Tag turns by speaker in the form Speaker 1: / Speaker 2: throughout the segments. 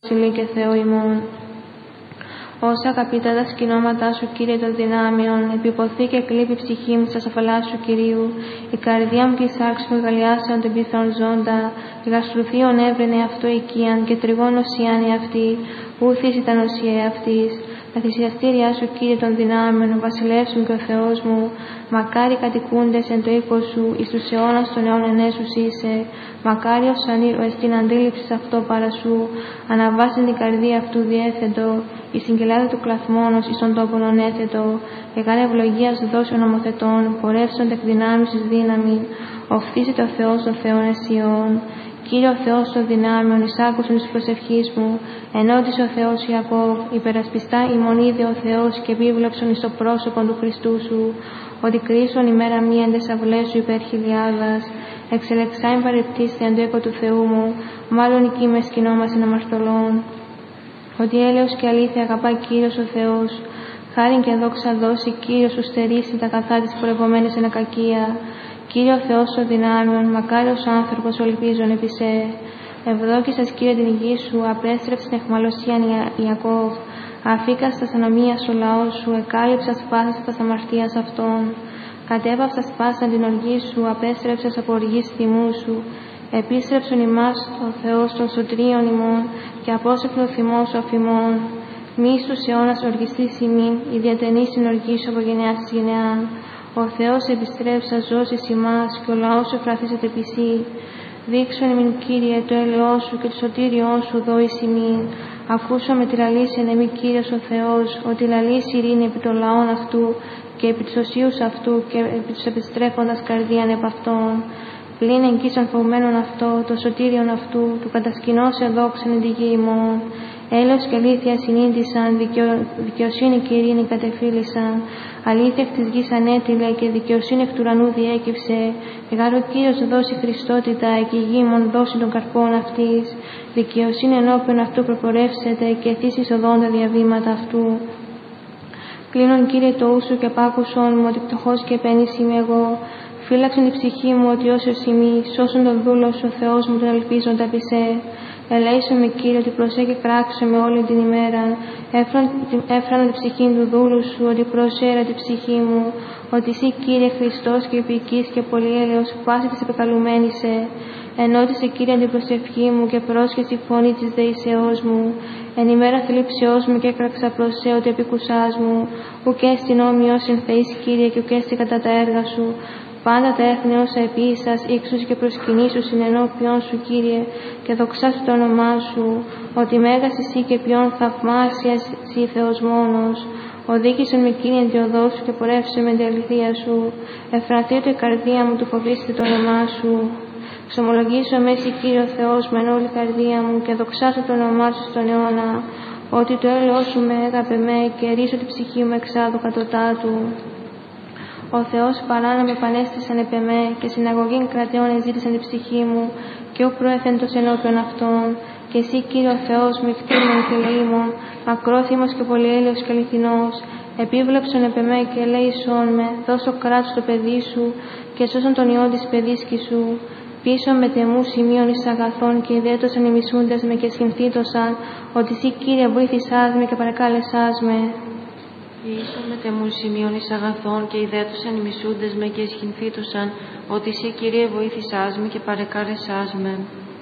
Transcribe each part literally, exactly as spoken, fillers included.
Speaker 1: Βασιλεί και Θεό ημών. Όσα αγαπητά τα σκηνώματά σου, Κύριε των δυνάμεων, επιποθεί και κλείπει η ψυχή μου στα σαφαλά σου, Κυρίου. Η καρδιά μου και η σάρξη μου γαλιάσαν τον πίθρον ζώντα. Η γαστρουθίον έβρενε αυτό οικίαν και τριγών οσιάν αυτή, ούθης ήταν οσία αυτής. Τα θυσιαστήριά σου, Κύριε των δυνάμεων, ο βασιλεύς μου και ο Θεός μου, μακάρι κατοικούντες εν το οίκο σου, εις τους αιώνας των αιώνων έσους είσαι. Μακάρι ως ανήρω την αντίληψη αυτό παρά σου, αναβάσιν την καρδία αυτού διέθετο, εις την κοιλάδα του κλαθμόνος, εις τον τόπον ονέθετο, και κάνε ευλογίας δώσεων νομοθετών, πορεύσεων τεκ δυνάμεις εις δύναμη, οφθήσεται ο Θεός των Θεών Εσιών. Κύριε ο Θεός των δυνάμεων, εισάκουσον της προσευχής μου, ενώτησε ο Θεός Ιακώβ, υπερασπιστά ημών είδε ο Θεός και επίβλεψον εις το πρόσωπο του Χριστού σου, ότι κρίσον ημέρα μία εν τες αυλές σου υπέρ χιλιάδας, εξελεξάιν παρεπτίστη εν το οίκο του Θεού μου, μάλλον εκεί με σκηνόμασιν αμαρτωλών. Ότι έλεος και αλήθεια αγαπά Κύριος ο Θεός, χάριν και δόξα δώσει Κύριος σου στερήσει τα καθά της πορευομένης εν ακακία. Κύριε ο Θεός των δυνάμεων, μακάριος άνθρωπος ολυπίζων επί σε. Ευδόκησας, Κύριε, την γη σου, απέστρεψε την αιχμαλωσίαν Ιακώβ. Αφήκας τας ανομίας ο λαός σου, εκάλυψας πάσας τας αμαρτίας αυτών. Κατέβαυσας πάσαν την οργή σου, απέστρεψας από οργής θυμού σου. Επίστρεψον ημάς ο Θεός των σωτρίων ημών και απόσεπνο θυμός σου αφημών. Μη στους αιώνας οργιστής ημίν, η διατενή συνοργή σου από γενεάς εις γενεάν. Ο Θεός επιστρέψα ζώσεις ημάς και ο λαός σου φραθήσεται πισί. Δείξον ημίν, Κύριε, το έλεος σου και το σωτήριό σου δώης ημίν. Ακούσω με τη λαλήση εν εμή, Κύριος ο Θεός, ότι λαλήσει ειρήνη επί των λαών αυτού και επί τους οσίους αυτού και επί τους επιστρέφοντας καρδίαν επ' αυτών. Πλην εγκύσαν φοβμένων αυτό, το σωτήριον αυτού, του κατασκηνώσε δόξαν εν τη γη ημών. Έλεος και αλήθεια συνήντησαν, δικαιο... δικαιοσύνη και ειρήνη κατεφύλησαν. Αλήθεια εκ της γης ανέτειλε και δικαιοσύνη εκ του ουρανού διέκυψε. Εγάρο Κύριος δώσει χριστότητα και η γη ημών δώσει των καρπών αυτής. Δικαιοσύνη ενώπιον αυτού προπορεύσεται και θύσεις οδόντα διαβήματα αυτού. Κλείνον, Κύριε, το ούσου και πάκουσον μου ότι πτωχός και επένης είμαι εγώ. Φύλαξον την ψυχή μου ότι όσος ημί, σώσον τον δούλο σου, ο Θεός μου τον ελπίζοντα πισέ. Ελέησον με, Κύριε, ότι προσέ και κράξω με όλη την ημέρα. Έφρανα την ψυχή του δούλου σου, ότι προσέρα την ψυχή μου. Ότι εσύ, Κύριε, Χριστός και επικής και πολυέλεος, πάση της επεκαλουμένησε. Ενώτισε, Κύριε, την προσευχή μου και πρόσχεση φωνή της δεησεώς μου. Εν ημέρα θλίψεώς μου και έκραξα προσέ ότι επικουσάς μου. Ουκ έστι νόμιος εν θεής, Κύριε, και ουκ έστι κατά τα έργα σου. Πάντα τα έθνη όσα επίησας, ύξους και προσκυνήσου συνενώπιον σου, Κύριε, και δοξάσου το όνομά σου, ότι μέγας εσύ και ποιον θαυμάσιας εσύ Θεός μόνος. Οδήγησον με, Κύριε, εν τη οδό σου και πορεύσε με την αληθεία σου. Εφρανθείτε η καρδία μου, του φοβήστε το όνομά σου. Ξομολογήσω με εσύ, Κύριε ο Θεός, με όλη η καρδία μου και δοξάσω το όνομά σου στον αιώνα, ότι το έλεος σου με έγαπε με και ρίσω την ψυχή μου εξάδου κατωτάτου. Ο Θεός παράνα με πανέστησαν επ' εμέ και συναγωγήν κρατέων εζήτησαν την ψυχή μου και ου προέθεντος ενώπιον αυτών. Και εσύ, Κύριε ο Θεός μου, εκτίμων και ελεήμων, μακρόθυμος και πολυέλεος και αληθινός, επίβλεψον επ' εμέ και ελέησον με, δώσω κράτος το παιδί σου και σώσον τον ιόν της παιδίσκη σου. Πίσω με τεμού σημείων εις αγαθών και ιδέτωσαν οι μισούντες με και σχημφτήτωσαν, ότι εσύ, Κύριε, βοήθησάς με και παρακάλεσάς με.
Speaker 2: Ίσο με τεμούς σημείων εις αγαθών και ιδέτωσαν οι μισούντες με και σχημφτήτωσαν, ότι εσύ, Κύριε, βοήθησάς με και παρεκάλεσάς με.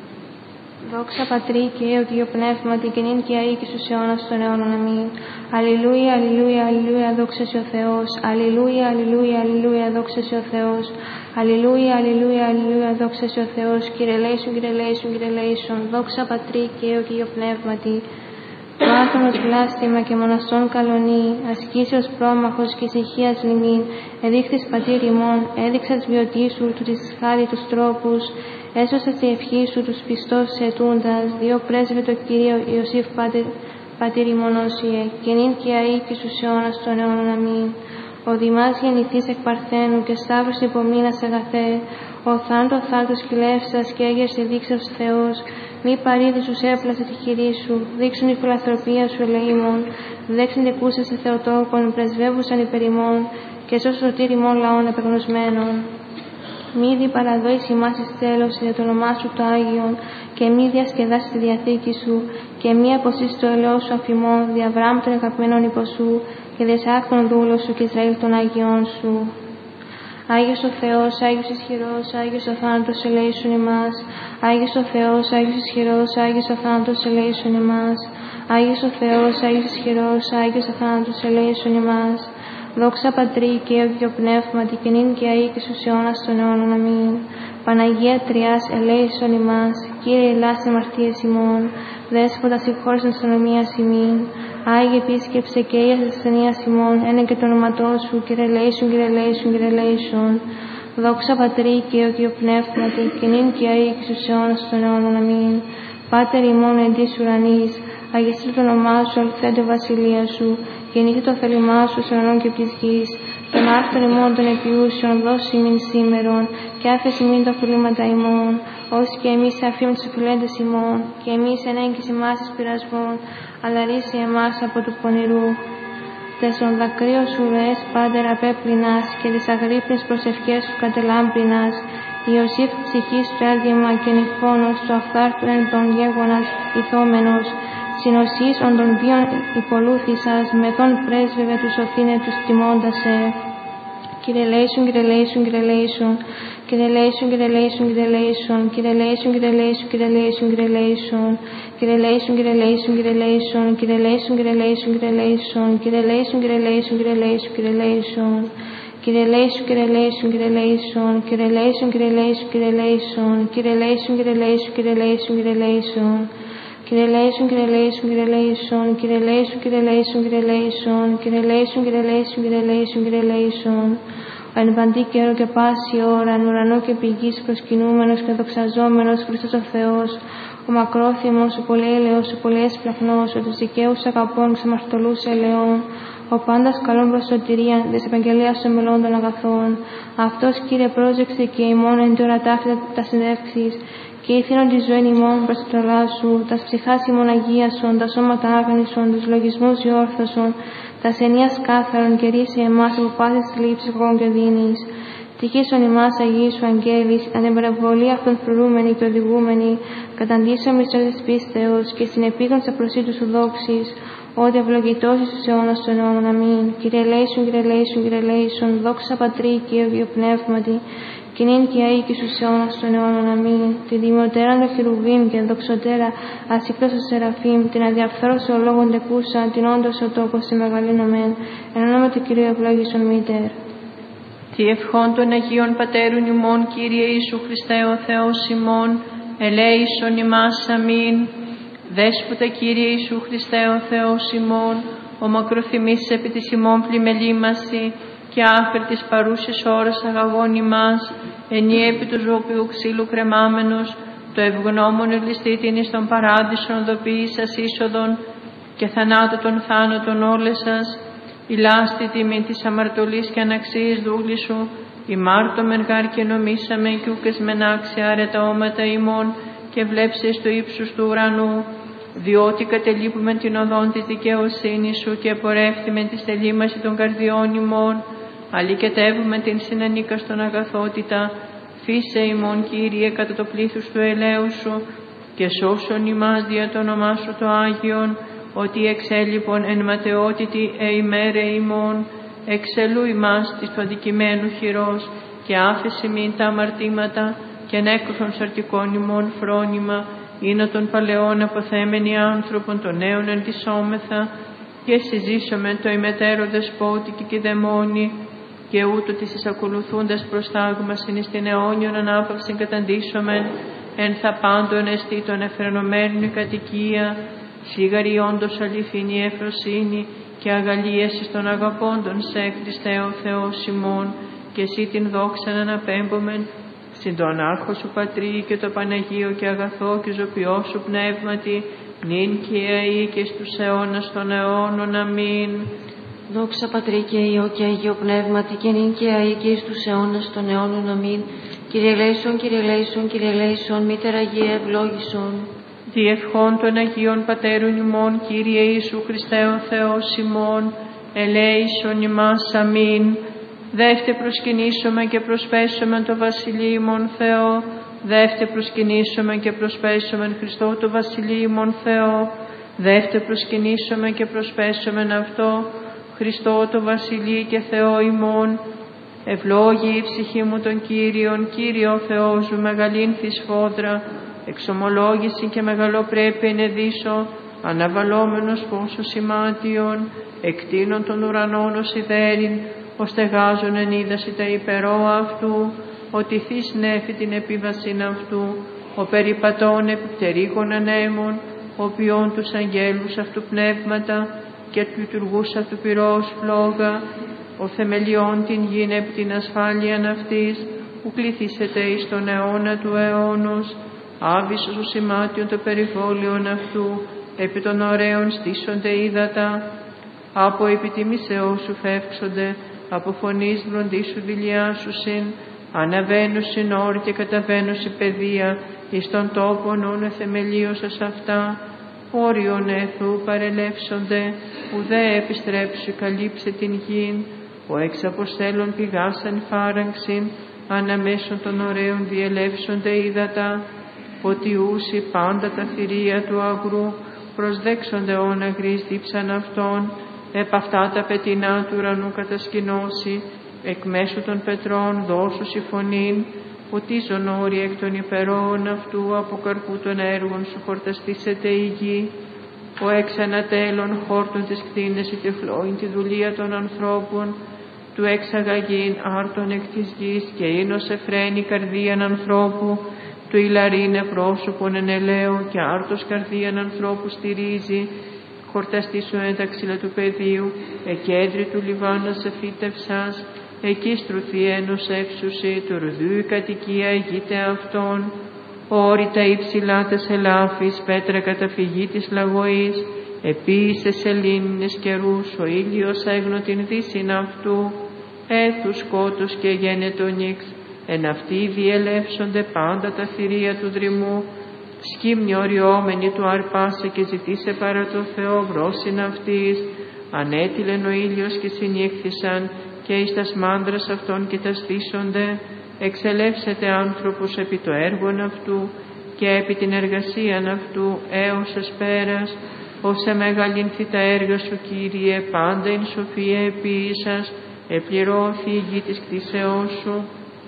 Speaker 1: Δόξα Πατρί και Υιό και Υιό Πνεύματι και νυν και αεί και στους αιώνας των αιώνων. Αμήν. Αλληλούια, αλληλούια, αλληλούια, δόξα σε ο Θεός. Αλληλούια, αλληλούια, αλληλούια, δόξα σε ο Θεός. Αλληλούια, αλληλούια, αλληλούια, δόξα σε ο Θεός. Κύριε ελέησον, Κύριε ελέησον, Κύριε ελέησον. Δόξα Πατρί και Υιό και Υιό Πνεύματι. Μάθονος βλάστημα και μοναστών καλονή, ασκήσεως πρόμαχος και ησυχίας λιμήν, εδείχθης πατήρ ημών, έδειξας βιωτή σου του της χάρη τους τρόπους, έσωσας τη ευχή σου τους πιστός ετούντας, δύο πρέσβε το Κυρίο Ιωσήφ πατήρ, πατήρ ημών όσιε, και νυν και αεί και στους αιώνας των αιώνων. Αμήν. Ο Δημάς γεννηθής εκ Παρθένου και Σταύρος υπομείνας αγαθέ, ο θάντο θάντος κυλεύσας και έγερσε δείξας Θεός, μη παρήδη σου έπλασε τη χειρή σου, δείξουν η φιλανθρωπία σου ελεήμων, δέξουν τεκούσας σε Θεοτόκον, πρεσβεύουσαν υπερ ημών, και σώσου σωτήρ ημών λαών επεγνωσμένων. Μη δι παραδόηση ημάς εις τέλος για το όνομά σου το Άγιον, και μη διασκεδάσει τη διαθήκη σου, και μία αποσύσει το ελαιό σου αφημών, δι' Αβραάμ των αγαπημένων υποσού, και δεσάκ τον δούλο σου και Ισραήλ των Αγιών σου. Άγιος ο Θεός, Άγιος ισχυρός, Άγιος ο θάνατος ελέησον ημάς. Άγιος ο Θεός, Άγιος ισχυρός, Άγιος ο θάνατος ελέησον ημάς. Άγιος ο Θεός, Άγιος ισχυρός, Άγιος ο θάνατος ελέησον ημάς. Δόξα Πατρί και Υιό Πνεύματι, και νυν και αεί και στους αιώνας των αιώνων. Αμήν. Παναγία Τριάς, ελέησον ημάς. Κύριε ελάς αμαρτίες ημών. Δέσποτα συγχώρεσον της ονομίας ημίν. Άγιε επίσκεψε και ίας της ασθενείας ημών, ένε και το όνοματό σου, Κύριε ελέησον, Κύριε ελέησον, Κύριε ελέησον. Δόξα Πατρί και Υιό Πνεύματι, και νυν και αεί και στους αιώνας των αιώνων. Αμήν. Πάτερ ημών εν της ουρανής, αγιαστήτω το όνομά σου, αληθέντω βασιλεία σου, γεννήθη το θέλημά σου στον ουρανό και της γης. Τον άρθρον ημών των επιούσεων, δώσει ημίν σήμερον, και άφεση ημίν τα οφειλήματα ημών, όσοι και εμείς αφήνουμε τους οφειλέντες ημών, και εμείς εν έγκυση ημάς εις πειρασμών, αλλά ρίσε εμάς από του πονηρού. Τες των δακρύων σου ουρές πάντερ απέπλυνας, και τις αγρύπνες προσευχές σου κατελάμπρινας. Ιωσήφ ψυχής του έργημα και νυχφώνος του αυθάρτου εν των γέγονας ηθόμενος. Συνοσής ον των βίων υπολούθησας, μεθόν πρέσβευε τους οθήνε τους τιμώντας σε. Κύριε ελέησον, Κύριε ελέησον, Κύριε ελέησον. Κύριε ελέησον, Κύριε ελέησον, Κύριε ελέησον. Κύριε ελέησον, Κύριε ελέησον, Κύριε ελέησον, Κύριε ελέησον. Κύριε ελέησον, Κύριε ελέησον, Κύριε ελέησον. Κύριε ελέησον, Κύριε ελέησον, Κύριε ελέησον. Κύριε ελέησον, Κύριε ελέησον, Κύριε ελέησον, Κύριε ελέησον. Κύριε ελέησον, Κύριε ελέησον, Κύριε ελέησον. Κύριε ελέησον, Κύριε ελέησον, Κύριε ελέησον. Κύριε ελέησον, Κύριε ελέησον, Κύριε ελέησον, Κύριε ελέησον. Κύριε ελέησον, Κύριε ελέησον, Κύριε ελέησον. Κύριε ελέησον, Κύριε ελέησον, Κύριε ελέησον. Κύριε ελέησον, Κύριε ελέησον, Κύριε ελέησον, Κύριε ελέησον. Ο εν παντή καιρό και πάση ώρα, εν ουρανό και πηγής προσκυνούμενος και δοξαζόμενος Χριστός ο Θεός, ο μακρόθυμος, ο πολυέλεος, ο πολυέσπλαχνος, ο τους δικαίους αγαπών ξαμαρτωλούς ελαιών, ο πάντας καλών προς σωτηρίαν, της επαγγελίας των μελών των αγαθών. Αυτός, Κύριε, πρόσεξε και ημών εν τη ώρα ταύτη τα συνεύξεις, και ήθινον τη ζωή ημών προς τα τρολά σου, τας ψυχάς ημών αγίασον, τα σώματα άγνησον, τους λογισμούς διόρθωσον, τας ενίας κάθαρον, και ρίσε εμάς από πάσης λήψης κακών και δίνης. Τυχήσον ημάς Αγίοι σου αγγέλης, ανεμπρεβολή αυτών φρουρούμενοι και οδηγούμενοι, καταντήσεων μισθός της πίστεως, και στην επίγον της απροσίτου σου δόξης, ότι ευλογητός εις τους αιώνας των αιώνων. Αμήν. Κύριε ελέησον, Κύριε ελέησον, Κύριε ελέησον, δόξα Πατρί και Υιό Πνεύματι, και νυν και αεί και στους αιώνας των αιώνων. Αμήν. Τη δημιωτέρα των χερουβίμ και δοξωτέρα ασύκτως των σεραφείμ, την αδιαφθόρωση ολόγων τεκούσα, την όντως ο τόπος τη μεγαλύνομεν, εν ονόμα του Κυρίου ευλόγησον μήτερ.
Speaker 3: Τι ευχών των Αγίων Πατέρων ημών, Κύριε Ιησού Χριστέ ο Θεός ημών, ελέησον ημάς. Αμήν. Δέσποτα, Κύριε Ιησού Χριστέ ο Θεός ημών, ο μακροθυμής επί της ημών πλημελήμαση, και άφερ της παρούσης ώρας αγαγών ημάς, ενή επί του ζωοποιού ξύλου κρεμάμενος, το ευγνώμων ελιστήτην εις των παράδεισων οδοποιήσας είσοδον, και θανάτου των θάνατων όλες σας, η λάστη τιμή της αμαρτωλής και αναξίης δούλη σου, ημάρτωμεν γάρ και νομίσαμε, κι ούκες μεν άξια αρετά όματα ημών, και βλέψεις του ύψους του ουρανού, διότι κατελείπουμε την οδόν της δικαιοσύνης σου και απορρεύθυμε τη στελήμαση των καρδιών ημών, αλληκετεύουμε την συνανίκαστον αγαθότητα, φύσε ημών, Κύριε, κατά το πλήθος του ελαίου σου, και σώσον ημάς δια το όνομά σου το Άγιον, ότι εξέλιπον εν ματαιότητη εημέρε ημών, εξελού ημάς της του αδικημένου χειρός, και άφεση μην τα αμαρτήματα, και ανέκρουσον σαρτικών ημών φρόνημα, είναι των παλαιών αποθέμενοι άνθρωπον των νέων εντυσσόμεθα, και συζήσομεν το ημετέρω δεσπότη και δαιμόνι, και ούτω της εισακολουθούντας προστάγμασιν εις την αιώνιον ανάπαυσιν καταντήσομεν, εν θα πάντων εστί των εφρενωμένων η κατοικία, σίγαρη όντως αληθινή εφροσύνη, και αγαλίαση των αγαπώντων σε Χριστέ ο Θεός ημών, και εσύ την δόξαν αναπέμπομεν, συν τον άρχο σου Πατρί και το Παναγίο και αγαθό και ζωπιό σου πνεύματι, νυν και αεί και στους αιώνας των αιώνων. Αμήν.
Speaker 2: Δόξα Πατρί και Υιό και Αγίο Πνεύματι, και νυν και αεί και στους αιώνας των αιώνων. Αμήν. Κύριε ελέησον, Κύριε ελέησον, Κύριε ελέησον, Μήτερ Αγία ευλόγησον.
Speaker 3: Διευχών των Αγίων Πατέρων ημών, Κύριε Ιησού Χριστέ ο Θεός ημών, ελέησον ημάς. Αμήν. Δεύτε προσκυνήσομε και προσπέσομε το Βασιλείο ημών Θεό, δεύτε προσκυνήσομε και προσπέσομε Χριστό το Βασιλείο ημών Θεό, Δεύτε προσκυνήσωμε και προσπέσωμεν αυτό, Χριστό το Βασιλεί και Θεό ημών. Ευλόγη η ψυχή μου των Κύριων, Κύριε ο Θεός μου, μεγαλύνθη σφόδρα, εξομολόγηση και μεγαλοπρέπεια ενεδίσω, αναβαλόμενος πόσο σημάτιον, εκτείνων των ουρανών ως ιδέριν, ως στεγάζων εν είδαση τα υπερόα αυτού, ότι θείς νέφη την επίβασιν αυτού, ο περιπατών επιπτερίκων ανέμων, ο ποιών τους αγγέλους αυτού πνεύματα και του λειτουργούς αυτού πυρός φλόγα, ο θεμελιών την γην επί την ασφάλειαν αυτής, που κληθήσετε εις τον αιώνα του αιώνος, άβυσος ο σημάτιον το περιβόλιον αυτού, επί των ωραίων στήσονται ύδατα, από επιτιμήσεώς σου φεύξονται, από φωνής βροντίσου δηλιάσουσιν, αναβαίνουσιν όρη και καταβαίνουσιν παιδεία, εις των τόπων όν θεμελίωσας αυτά, όριον έθου παρελεύσονται, ουδέ επιστρέψου καλύψε την γην, ο εξ αποστέλων πηγάσαν φάραγξιν, αναμέσων των ωραίων διελεύσονται ύδατα, ότι ούσι πάντα τα θηρία του αγρού, προσδέξονται όν αγρής δίψαν αυτών, επ' αυτά τα πετεινά του ουρανού κατασκηνώσει, εκ μέσω των πετρών δώσου συμφωνήν, ποτίζον όροι εκ των υπερόων αυτού, από καρπού των έργων σου χορταστήσεται η γη, ο εξ ανατέλων χόρτων της κτίνες η τεφλόην τη δουλεία των ανθρώπων, του εξαγαγήν άρτων εκ της γης και ίνος εφραίνει καρδίαν ανθρώπου, του ηλαρίνε πρόσωπον εν ελαίο και άρτος καρδίαν ανθρώπου στηρίζει, χορταστήσου εν τα ξύλα του πεδίου, εκέντρη του Λιβάνα σε φύτευσας, εκεί στρουθεί ένος εύσουσι, του ρουδού η κατοικία εγείται αυτών, όρητα υψηλά τες ελάφης, πέτρα καταφυγή της λαγωής, επίσης σελήνινες καιρούς, ο ήλιος έγνω την δύσιν αυτού, έθους σκότους και γένετο νύξ, εν αυτοί διελεύσονται πάντα τα θηρία του δρυμού, σκύμνη οριόμενη του αρπάσε και ζητήσε παρά το Θεό βρόσιν αυτής, ανέτειλεν ο ήλιος και συνήχθησαν, και εις τας μάνδρας αυτών και τα στήσονται, εξελεύσετε άνθρωπος επί το έργον αυτού και επί την εργασίαν αυτού έως εσπέρας, όσε μεγαλύνθη τα έργα σου Κύριε, πάντα εν σοφία επίησας, επληρώθη η γη της κτήσεώς σου.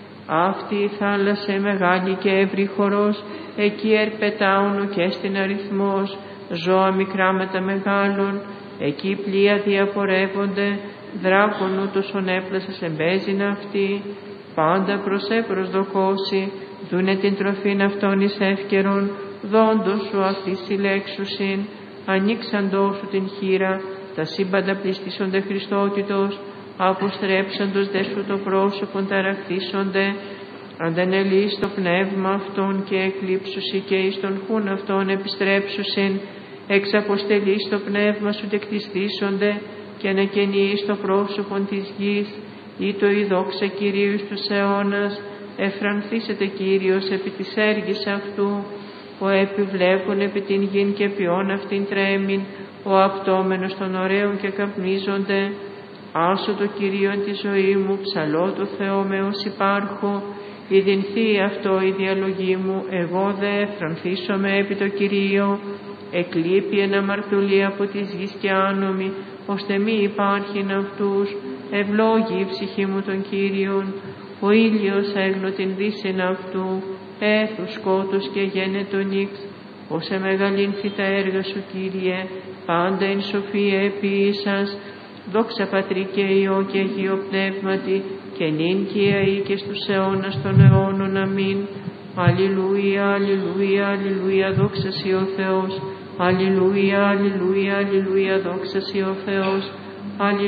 Speaker 3: Αυτή η θάλασσα μεγάλη και εύρη χορός, εκεί ερπετάουν και στην αριθμός, ζώα μικρά με τα μεγάλων, εκεί πλοία διαπορεύονται, δράκον ούτως ον έπλασες εμπέζιν αυτή, πάντα προς επροσδοκώσει, δούνε την τροφήν αυτών εις εύκαιρον, δόντος σου αυτή συλλέξουσιν, ανοίξαντός σου την χείρα, τα σύμπαντα πληστήσονται Χριστότητος, αποστρέψαντος δε σου το πρόσωπον ταραχθήσονται, αντανελείς το πνεύμα αυτών και εκλείψουσι και εις τον χούν αυτών επιστρέψουσιν, εξ αποστελείς το πνεύμα σου τεκτιστήσονται και ανακαινείς το πρόσωπον της γης, ή το η δόξα Κυρίου στους αιώνας, εφρανθήσετε Κύριος επί της έργης αυτού, ο επιβλέπων επί την γην και ποιόν αυτήν τρέμην, ο απτώμενος των ωραίων και καπνίζονται, άσο το Κυρίον τη ζωή μου, ψαλώ το Θεό με ως υπάρχω, ειδυνθεί αυτό η διαλογή μου, εγώ δε εφρανθήσομαι επί το Κυρίο, εκλείπει εν αμαρτωλή από της γης και άνομη, ώστε μη υπάρχειν αυτούς, ευλόγη η ψυχή μου των Κύριων, ο ήλιος έγνω την δύσιν αυτού, έθους σκότους και γένετο νύξ, όσε μεγαλύνθη τα έργα σου Κύριε, πάντα εν σοφία επίησας, δόξα Πατρί και Υιό και Αγίο Πνεύματι, και νυν και αεί και στους αιώνας των αιώνων. Αμήν. Αλληλούια, αλληλούια, αλληλούια, δόξα σοι ο Θεός. Αλληλούια, αλληλούια, αλληλούια, δόξα σοι ο Θεός. Αλληλούια.